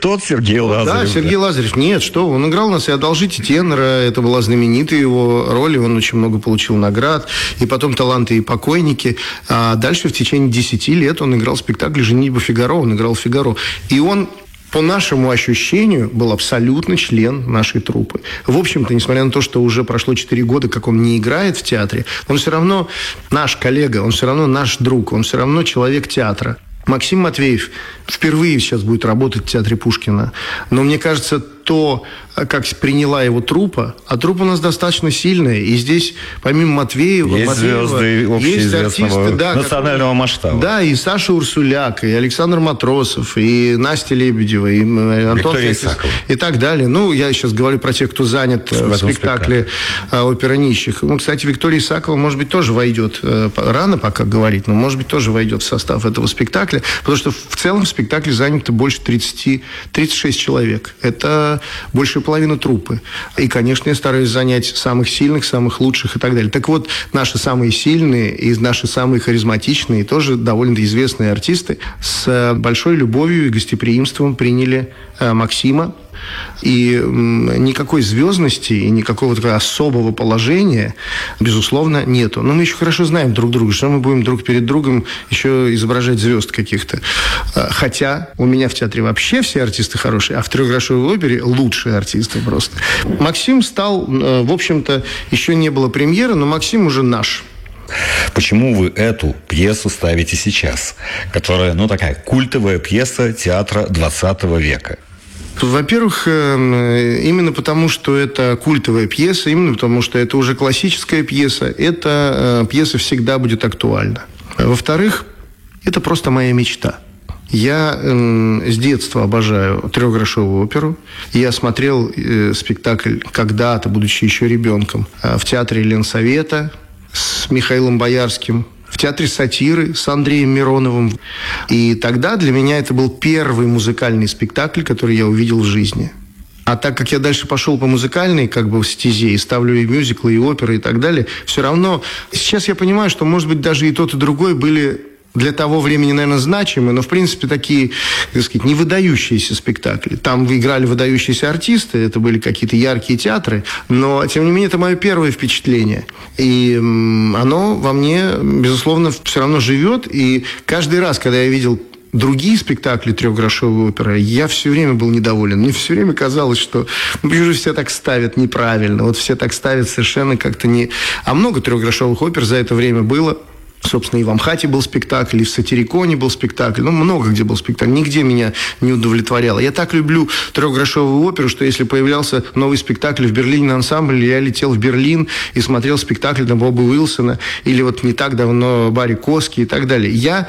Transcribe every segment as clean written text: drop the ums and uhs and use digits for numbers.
тот Сергей Лазарев. Да, Сергей Лазарев. Нет, что вы, он играл у нас и «Одолжите тенора». Это была знаменитая его роль, и он очень много получил наград. И потом «Таланты и покойники». А дальше в течение 10 лет он играл в спектакле «Женитьба Фигаро». Он играл Фигаро. И он, по нашему ощущению, был абсолютно член нашей труппы. В общем-то, несмотря на то, что уже прошло 4 года, как он не играет в театре, он все равно наш коллега, он все равно наш друг, он все равно человек театра. Максим Матвеев впервые сейчас будет работать в театре Пушкина. Но мне кажется, то, как приняла его труппа, а труппа у нас достаточно сильная, и здесь, помимо Матвеева, есть звезды общеизвестного национального масштаба. Да, и Саша Урсуляк, и Александр Матросов, и Настя Лебедева, и Антон Фетис, и так далее. Ну, я сейчас говорю про тех, кто занят в спектакле «Опера нищих». Ну, кстати, Виктория Исакова, может быть, тоже войдет, рано пока говорить, но, может быть, тоже войдет в состав этого спектакля, потому что в целом в спектакле занято больше 36 человек. Это больше половины труппы. И, конечно, я стараюсь занять самых сильных, самых лучших и так далее. Так вот, наши самые сильные и наши самые харизматичные, тоже довольно известные артисты с большой любовью и гостеприимством приняли Максима. И никакой звездности и никакого такого особого положения, безусловно, нету. Но мы еще хорошо знаем друг друга, что мы будем друг перед другом еще изображать звезд каких-то. Хотя у меня в театре вообще все артисты хорошие, а в трехгрошовой опере лучшие артисты просто. Максим стал, в общем-то, еще не было премьеры, но Максим уже наш. Почему вы эту пьесу ставите сейчас, которая, такая культовая пьеса театра 20 века? Во-первых, именно потому, что это культовая пьеса, именно потому, что это уже классическая пьеса, эта пьеса всегда будет актуальна. Во-вторых, это просто моя мечта. Я с детства обожаю трехгрошовую оперу. Я смотрел спектакль когда-то, будучи еще ребенком, в театре Ленсовета с Михаилом Боярским, в театре сатиры с Андреем Мироновым. И тогда для меня это был первый музыкальный спектакль, который я увидел в жизни. А так как я дальше пошел по музыкальной стезе и ставлю и мюзиклы, и оперы, и так далее, все равно сейчас я понимаю, что, может быть, даже и тот, и другой были для того времени, наверное, значимы, но, в принципе, такие, не выдающиеся спектакли. Там играли выдающиеся артисты, это были какие-то яркие театры, но, тем не менее, это мое первое впечатление. И оно во мне, безусловно, все равно живет, и каждый раз, когда я видел другие спектакли трехгрошовой оперы, я все время был недоволен. Мне все время казалось, что все так ставят неправильно, вот все так ставят совершенно как-то не... А много трехгрошовых опер за это время было. Собственно, и в Амхате был спектакль, и в Сатириконе был спектакль. Много где был спектакль. Нигде меня не удовлетворяло. Я так люблю трехгрошовую оперу, что если появлялся новый спектакль в Берлине на ансамбле, я летел в Берлин и смотрел спектакль Боба Уилсона, или вот не так давно Барри Коски и так далее. Я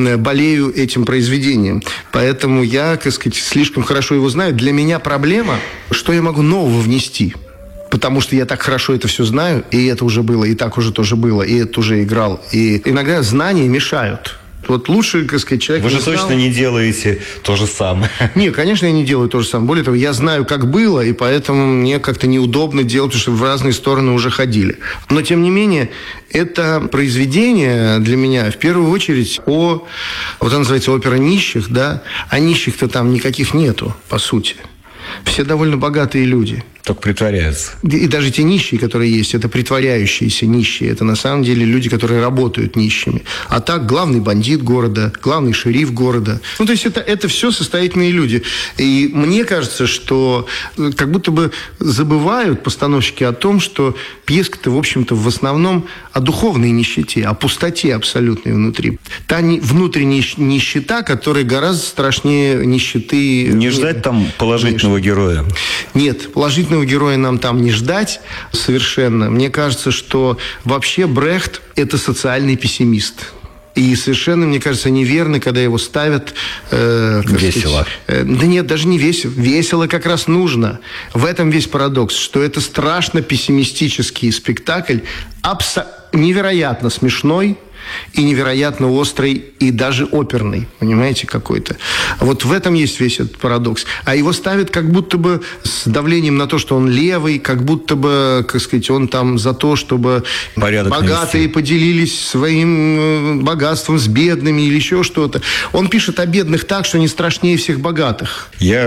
болею этим произведением. Поэтому я, слишком хорошо его знаю. Для меня проблема, что я могу нового внести. Потому что я так хорошо это все знаю, и это уже было, и так уже тоже было, и это уже играл. И иногда знания мешают. Вот лучше, человек... Вы же точно не делаете то же самое. Нет, конечно, я не делаю то же самое. Более того, я знаю, как было, и поэтому мне как-то неудобно делать, потому что в разные стороны уже ходили. Но, тем не менее, это произведение для меня, в первую очередь, вот она называется «Опера нищих», да, а нищих-то там никаких нету, по сути. Все довольно богатые люди. Только притворяются. И даже те нищие, которые есть, это притворяющиеся нищие. Это на самом деле люди, которые работают нищими. А так главный бандит города, главный шериф города. То есть это все состоятельные люди. И мне кажется, что как будто бы забывают постановщики о том, что пьеска-то, в общем-то, в основном о духовной нищете, о пустоте абсолютной внутри. Та внутренняя нищета, которая гораздо страшнее нищеты... Не ждать там положительного героя? Нет, положительного героя нам там не ждать совершенно. Мне кажется, что вообще Брехт – это социальный пессимист. И совершенно, мне кажется, неверно, когда его ставят... весело. Да нет, даже не весело. Весело как раз нужно. В этом весь парадокс, что это страшно пессимистический спектакль, невероятно смешной, и невероятно острый, и даже оперный, понимаете, какой-то. Вот в этом есть весь этот парадокс. А его ставят как будто бы с давлением на то, что он левый, как будто бы, он там за то, чтобы порядок богатые навести, поделились своим богатством с бедными или еще что-то. Он пишет о бедных так, что они страшнее всех богатых.